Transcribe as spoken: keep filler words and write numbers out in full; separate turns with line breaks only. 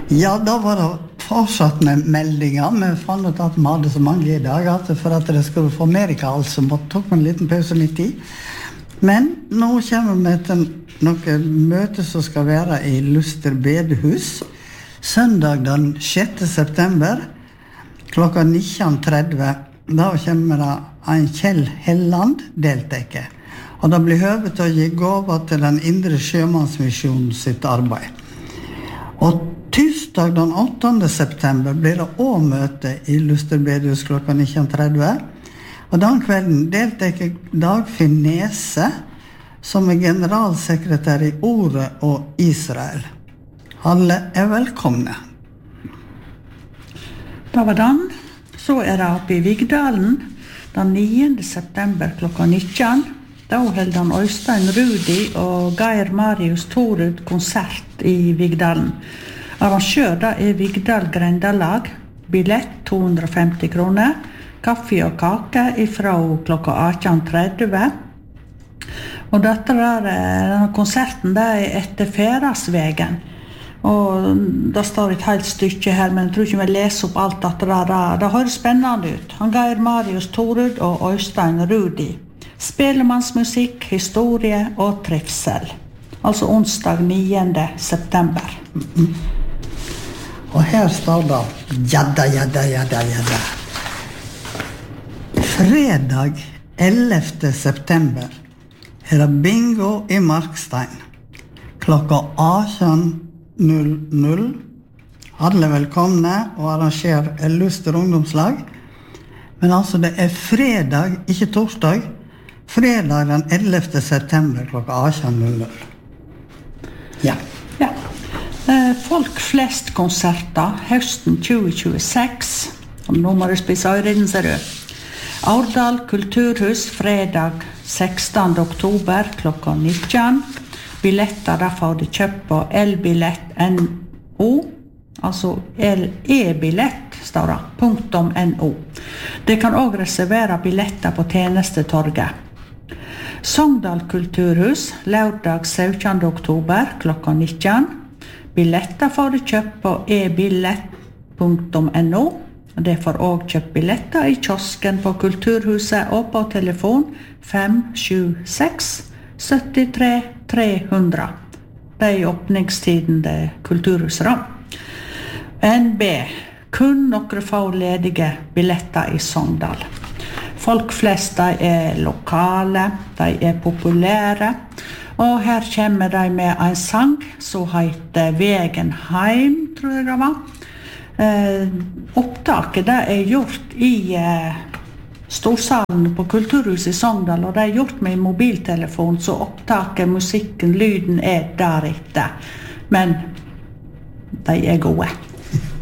Ja, da var det fortsatt med meldinger. Vi fant ut at vi hadde så mange i dag at for at det skulle få mer kall, så måtte tok vi en liten pause midt i. Men nå kommer vi til noe møte som skal være i Luster bedehus. Søndag den sjette september klokka nitten tretti. Da kommer det en Kjell Helland delteke. Og det blir høve til å gi gaver til den indre sjømannsmisjonen sitt arbeid. Og tirsdag den åttende september blir det også møte i Luster bedehus klokka nitten tretti. Og den kvelden deltaker Dagfinn Nese, som er generalsekretær i Ordet og Israel. Alle er velkomne.
Da var den. Så er det oppe i Vigdalen den niende september klokka nitten. Da holder han Øystein Rudi og Geir Marius Torud konsert i Vigdalen. Arrangør da er Vigdal Grendalag. Billett to hundre og femti kroner. Kaffe og kake ifra klokka atten tretti. Og dette der, denne konserten der er etter Ferasvegen. Og det står et helt stykke her, men jeg tror ikke vi leser opp alt dette der. Det høres spennende ut. Han Geir Marius Torud og Øystein Rudi. Spelemannsmusikk, historie og trivsel. Altså onsdag niende september.
Mm-hmm. Og her står det jadda, jadda, jadda, jadda. Fredag ellevte september er det bingo i Markstein. Klokka atten null null. Alle velkomne og arrangerer Luster ungdomslag. Men altså det er fredag, ikke torsdag. Fredag den ellevte september klokka atten null null. Ja.
Ja. Folk flest konserter høsten tjue tjueseks. Nå må du spise øyreden, ser du. Aurdal Kulturhus fredag sekstende oktober klokka nitten. Billetter der får du kjøpt på elbillett punktum no, altså e-billett står det, punktum no. Det kan også reservere billetter på tjenestetorget. Sogndal Kulturhus lørdag syttende oktober klokka nitten. Billetter får du kjøpt på e-billett punktum no. Det får også kjøpt billetter i kiosken på Kulturhuset og på telefon fem sju seks sytti tre tre hundre. Det er åpningstiden det Kulturhuset da. N B. Kun noen få ledige billetter i Sogndal. Folk flest de er lokale, de er populære, og her kommer de med en sang som heter Vegen heim, tror jeg det var. Eh, opptaket det er gjort i eh, storsalen på Kulturhuset i Sogndal, og det er gjort med mobiltelefon, så opptaket, musikken, lyden er deretter. Men de er gode.